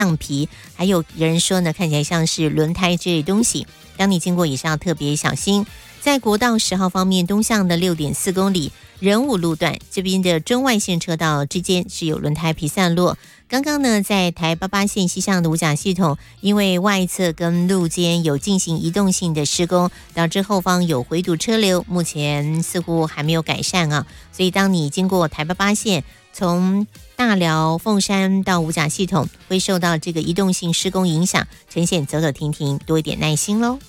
橡皮，还有人说呢，看起来像是轮胎这类东西。当你经过也是要特别小心。在国道10号方面，东向的6.4公里仁武路段这边的中外线车道之间是有轮胎皮散落。刚刚呢，在台88线西向的五甲系统，因为外侧跟路间有进行移动性的施工，导致后方有回堵车流，目前似乎还没有改善啊。所以当你经过台88线，从大寮、凤山到五甲系统，会受到这个移动性施工影响，呈现走走停停，多一点耐心咯。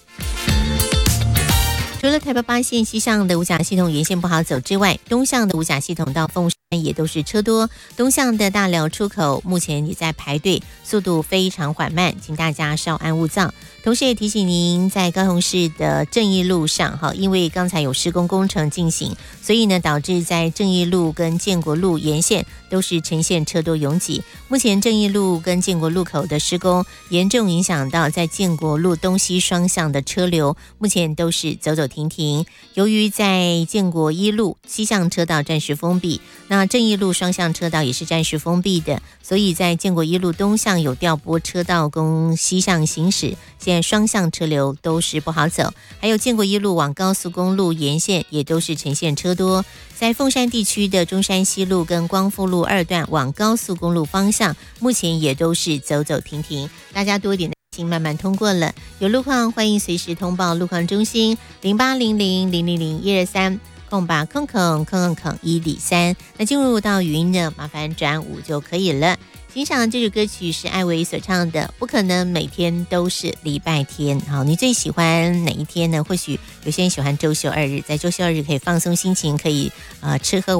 除了台88线西向的五甲系统沿线不好走之外，东向的五甲系统到凤山也都是车多，东向的大寮出口目前也在排队，速度非常缓慢，请大家稍安勿躁。同时也提醒您，在高雄市的正义路上，因为刚才有施工工程进行，所以呢导致在正义路跟建国路沿线都是呈现车多拥挤。目前正义路跟建国路口的施工严重影响到在建国路东西双向的车流，目前都是走走停停。由于在建国一路西向车道暂时封闭，那正义路双向车道也是暂时封闭的，所以在建国一路东向有调拨车道供西向行驶，现在双向车流都是不好走。还有建国一路往高速公路沿线也都是呈现车多，在凤山地区的中山西路跟光复路2段往高速公路方向，目前也都是走走停停，大家多一点耐心，慢慢通过了。有路况欢迎随时通报路况中心0800000123空吧空103。那进入到语音呢，麻烦转5就可以了。欣赏这首歌曲是艾薇所唱的《不可能每天都是礼拜天》。好，你最喜欢哪一天呢？或许有些人喜欢周休2日，在周休2日可以放松心情，可以吃喝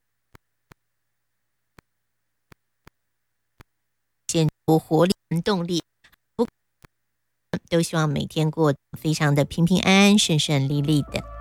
显出活力跟动力。都希望每天过得非常的平平安安、顺顺利利的。